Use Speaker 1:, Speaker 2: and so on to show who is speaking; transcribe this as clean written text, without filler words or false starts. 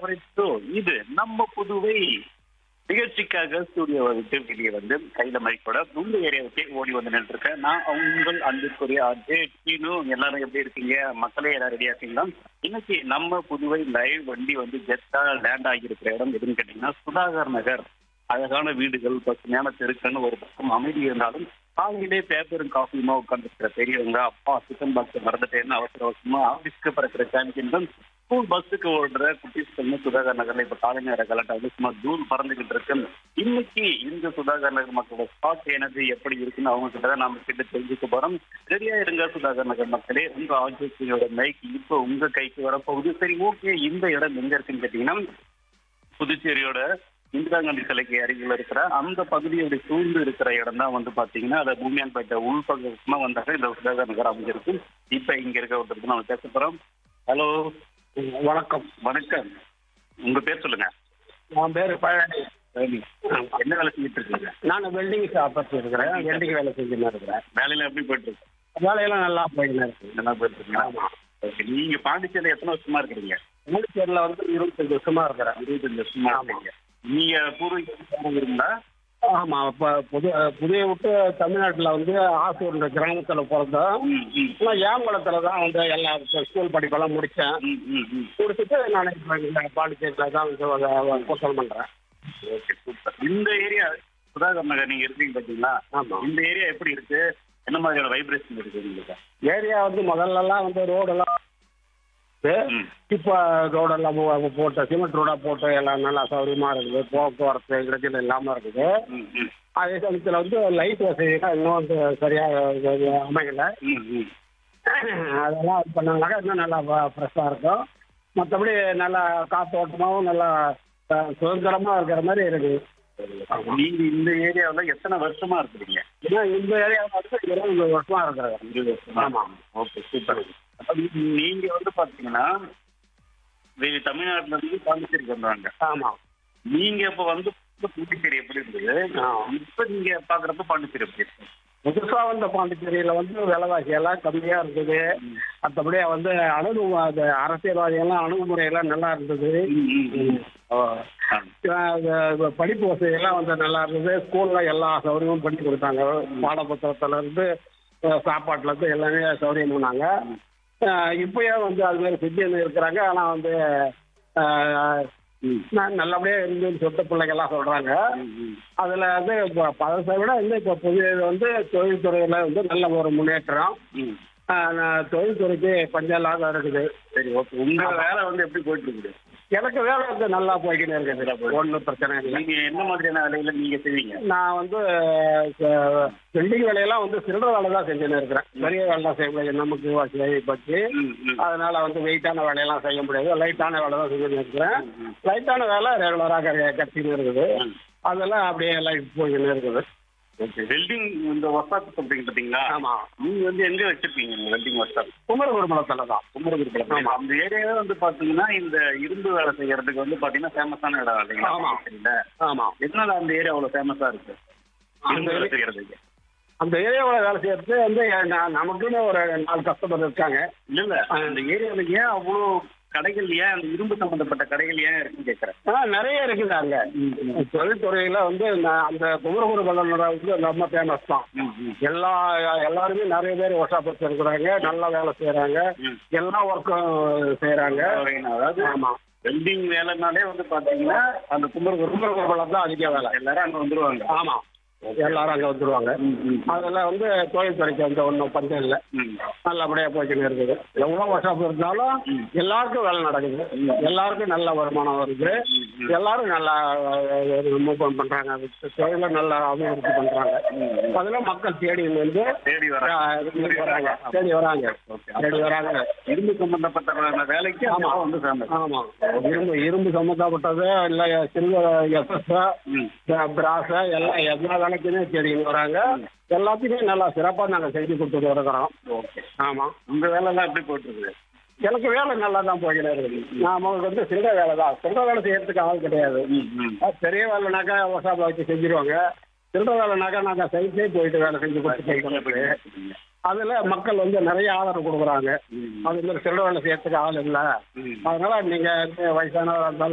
Speaker 1: Favourite show இது நம்ம புதுவை நிகழ்ச்சிக்காக ஸ்டூடியோவை விட்டு வெளியே வந்து கையில மைக்கோட உங்க ஏரியாவுக்கே ஓடி வந்து நின்றுருக்கேன். நான் உங்கள் அன்புக்குரிய அஜே சீனு. எல்லாரும் எப்படி இருக்கீங்க? மக்களே எல்லாரும் ரெடியா இருக்கீங்களா? இன்னைக்கு நம்ம புதுவை லைவ் வண்டி வந்து ஜெட்டா லேண்ட் ஆகியிருக்கிற இடம் எதுன்னு கேட்டீங்கன்னா சுதாகர் நகர். அழகான வீடுகள், பசுமையான தெருக்கன்னு ஒரு பக்கம் அமைதி இருந்தாலும் காலையிலே பேப்பரும் காஃபியுமா உட்காந்துருக்கிற பெரியவங்க, அப்பா சிக்கன் பாக்ஸ் மறந்துட்டேன்னு அவசர அவசரமா ஆபீஸ்க்கு பறக்கிற சாம்பியன்கள், ஸ்கூல் பஸ்ஸுக்கு ஓடுற குட்டீஸ்கள் சுதாகர் நகர்ல இப்ப காலை நேர கலட்டா வந்து சும்மா தூள் பறந்துகிட்டு இருக்கு. இன்னைக்கு இந்த சுதாகர் நகர் மக்களோட ஸ்பாட் எனர்ஜி எப்படி இருக்குன்னு அவங்க கிட்ட தான் நாம கிட்ட தெரிஞ்சுக்க போறோம். ரெடியா இருங்க சுதாகர் நகர் மக்களே. உங்க ஆஜியோட மைக் இப்போ உங்க கைக்கு வரப்போகுது. சரி, ஓகே, இந்த இடம் எங்க இருக்குன்னு கேட்டீங்கன்னா புதுச்சேரியோட இந்திரா காந்தி சிலைக்கு அருகில் இருக்கிற அந்த பகுதியோட சூழ்ந்து இருக்கிற இடம் தான் வந்து பாத்தீங்கன்னா அதை பூமியான்பேட்டை உள்பக்கமா வந்தாக்க இந்த சுதாகர் நகர் அமைஞ்சிருக்கு. இப்ப இங்க இருக்க ஒருத்தருக்கு நம்ம பேச போறோம். ஹலோ,
Speaker 2: வணக்கம்.
Speaker 1: வணக்கம். உங்க பேர் சொல்லுங்க.
Speaker 2: என் பேர் பழனி.
Speaker 1: என்ன வேலை செஞ்சுட்டு இருக்கீங்க?
Speaker 2: நான் வெல்டிங் ஷாப் இருக்கிறேன். வெல்டிங் வேலை செஞ்சுன்னு இருக்கிறேன்.
Speaker 1: வேலையில எப்படி போயிட்டு இருக்கு?
Speaker 2: வேலையெல்லாம் நல்லா போயின்னு இருக்கு.
Speaker 1: நல்லா போயிட்டு இருக்கீங்களா? ஓகே. நீங்க பாண்டிச்சேரியில எத்தனை வருஷமா இருக்கிறீங்க?
Speaker 2: பாண்டிச்சேரியில வந்து 25 வருஷமா இருக்கிறேன்.
Speaker 1: 25 வருஷமா இருக்கீங்க. நீங்க பூர்வீகம் இருந்தா?
Speaker 2: ஆமா. இப்ப புதிய விட்டு தமிழ்நாட்டுல வந்து ஆசூர்ன்ற கிராமத்துல பிறந்தோம். நான் ஏம்பலத்துல தான் வந்து எல்லா ஸ்கூல் படிப்பெல்லாம் முடிச்சேன். முடிச்சுட்டு நான் பாண்டிச்சேரியில தான் வந்து கோசல் பண்றேன்.
Speaker 1: Okay, super. இந்த ஏரியா சுதாகர் நகர் நீங்க இருக்கீங்க பாத்தீங்களா?
Speaker 2: ஆமா.
Speaker 1: இந்த ஏரியா எப்படி இருக்கு? என்ன மாதிரியான வைப்ரேஷன் இருக்கு உங்களுக்கு?
Speaker 2: ஏரியா வந்து முதல்லலாம் வந்து ரோடெல்லாம் இப்ப ரோடெல்லாம் போட்டு சிமெண்ட் ரோடா போட்டு எல்லாம் நல்லா சௌகரியமா இருக்குது. போக்குவரத்து இடத்துல இல்லாம இருக்குது. அதே சமயத்துல வந்து லைட் வசதிலாம் இன்னும் வந்து சரியா அமையல. அதெல்லாம் இது பண்ணாங்க இன்னும் நல்லா ஃப்ரெஷ்ஷா இருக்கும். மற்றபடி நல்லா காத்தோட்டமாவும் நல்லா சுதந்திரமா இருக்கிற மாதிரி இருக்குது.
Speaker 1: நீங்க இந்த ஏரியாவில் எத்தனை வருஷமா இருக்கிறீங்க?
Speaker 2: ஏன்னா இந்த ஏரியாவில் வந்து 20 வருஷமா இருக்கிறாங்க.
Speaker 1: 20 வருஷமா?
Speaker 2: ஆமா.
Speaker 1: Okay, super. நீங்க வந்து பாத்தீங்கன்னா தமிழ்நாட்டுல இருந்து பாண்டிச்சேரிக்கு வந்தாங்க.
Speaker 2: ஆமா.
Speaker 1: நீங்க இப்ப வந்து பாண்டிச்சேரி எப்படி இருந்தது? இப்ப நீங்க பாக்குறப்ப பாண்டிச்சேரி எப்படி இருக்கு?
Speaker 2: புதுசா வந்த பாண்டிச்சேரியில வந்து விலைவாசி எல்லாம் கம்மியா இருந்தது. மற்றபடி வந்து அரசியல்வாதிகள்லாம் அணுகுமுறையெல்லாம் நல்லா இருந்தது. படிப்பு வசதி எல்லாம் வந்து நல்லா இருந்தது. ஸ்கூல்ல எல்லா சௌகரியமும் பண்ணி கொடுத்தாங்க. பாடப்புத்தகத்துல இருந்து சாப்பாட்டுல இருந்து எல்லாமே சௌகரியம் பண்ணாங்க. இப்பயே வந்து அது மாதிரி செஞ்சு இருக்கிறாங்க. ஆனா வந்து நல்லபடியா இருந்துன்னு சொல்லிட்டு பிள்ளைங்கெல்லாம் சொல்றாங்க. அதுல வந்து பழசை விட வந்து இப்ப புதிய வந்து தொழில்துறையில வந்து நல்ல ஒரு முன்னேற்றம். தொழில்துறைக்கு பஞ்சம் இல்லாத இருக்குது.
Speaker 1: சரி, ஓகே. உங்க வேலை வந்து எப்படி போயிட்டு இருக்குது?
Speaker 2: எனக்கு வேலை வந்து நல்லா போய்கின்னு இருக்குது. ஒன்றும் பிரச்சனை இல்லை.
Speaker 1: நீங்க என்ன மாதிரியான வேலையில நீங்க செய்வீங்க?
Speaker 2: நான் வந்து வெல்டிங் வேலையெல்லாம் வந்து சில்லற வேலை தான் செஞ்சுன்னு இருக்கிறேன். பெரிய வேலை தான் செய்ய முடியாது நமக்கு வசதி பற்றி. அதனால வந்து வெயிட்டான வேலையெல்லாம் செய்ய முடியாது. லைட்டான வேலை தான் செஞ்சுன்னு இருக்கிறேன். லைட்டான வேலை ரெகுலராக கட்டின்னு இருக்குது. அதெல்லாம் அப்படியே லைஃப் போய்கின்னு இருக்குது.
Speaker 1: ஓகே. வெல்டிங் இந்த ஒர்க் ஷாப் சொல்றீங்க பாத்தீங்களா?
Speaker 2: ஆமா.
Speaker 1: நீங்க வந்து எங்க வச்சிருக்கீங்க வெல்டிங் ஒர்க் ஷாப்?
Speaker 2: குமரகுருகுலத்துல தான்.
Speaker 1: குமரகுருகுலம். ஆமா. அந்த ஏரியாவே வந்து பாத்தீங்கன்னா இந்த இரும்பு வேலை செய்யறதுக்கு வந்து பாத்தீங்கன்னா ஃபேமஸான இடம் இல்லைங்களா?
Speaker 2: ஆமா.
Speaker 1: ஆமா. எதனால அந்த ஏரியா அவ்வளவு ஃபேமஸா இருக்கு இரும்பு வேலை செய்யறதுக்கு?
Speaker 2: அந்த ஏரியாவில் வேலை செய்யறது வந்து நமக்குன்னு ஒரு 4 கஸ்டமர் இருக்காங்க.
Speaker 1: இல்ல அந்த ஏரியாவில் ஏன் அவ்வளோ கடைகள், ஏன் அந்த இரும்பு சம்பந்தப்பட்ட கடைகள் ஏன் இருக்குன்னு கேட்கறேன்.
Speaker 2: நிறைய இருக்குது அங்க. தொழில்துறையில வந்து அந்த குமரகுருகுலம் வந்து ரொம்ப ஃபேமஸ் தான். எல்லாருமே நிறைய பேர் ஒர்க் ஷாப் வச்சிருக்கிறாங்க. நல்லா வேலை செய்யறாங்க. எல்லா ஒர்க்கும் செய்யறாங்க.
Speaker 1: அதாவது
Speaker 2: ஆமா,
Speaker 1: வெல்டிங் வேலைனாலே வந்து பாத்தீங்கன்னா அந்த
Speaker 2: குமரகுருகுலம் தான் அதிக வேலை.
Speaker 1: எல்லாரும் அங்க வந்துருவாங்க.
Speaker 2: ஆமா, எல்லாரும் அங்க வந்துருவாங்க. அதெல்லாம் வந்து தொழில்துறைக்கு வந்து ஒன்றும் பஞ்சம் இல்லை. நல்லபடியா போய்க்கிட்டு இருக்குது. எவ்வளவு ஒர்க் இருந்தாலும் எல்லாருக்கும் வேலை நடக்குது. எல்லாருக்கும் நல்ல வருமானம் வருது. எல்லாரும் நல்லா மூவ் பண்றாங்க. தொழில நல்லா அபிவிருத்தி பண்றாங்க. அதெல்லாம் மக்கள் தேடி வந்து தேடி வராங்க.
Speaker 1: இரும்பு சம்பந்தப்பட்ட வேலைக்கு வந்து
Speaker 2: ஆமா, இரும்பு சம்பந்தப்பட்டது இல்ல பிராச எல்லாம் எல்லா வேலைக்குமே தேடின்னு வராங்க. எல்லாத்தையுமே நல்லா சிறப்பா நாங்க செஞ்சு கொடுத்துட்டு இருக்கிறோம். ஆமா.
Speaker 1: உங்க வேலை எல்லாம் எப்படி போட்டுருக்குது?
Speaker 2: எனக்கு வேலை நல்லா தான் போய்கிட்டே இருக்குது. நமக்கு வந்து சில்லற வேலை தான். சில்லற வேலை செய்யறதுக்கு ஆள் கிடையாது. பெரிய வேலைனாக்கா ஒர்க்ஷாப்ல வச்சு செஞ்சிருவாங்க. சில்லற வேலைனாக்கா நாங்க சைட்லயே போயிட்டு வேலை செஞ்சு கொடுத்து அதுல மக்கள் வந்து நிறைய ஆதரவு கொடுக்குறாங்க. அது மாதிரி சில்லற வேலை செய்யறதுக்கு ஆள் இல்லை. அதனால நீங்க வயசானவராக இருந்தாலும்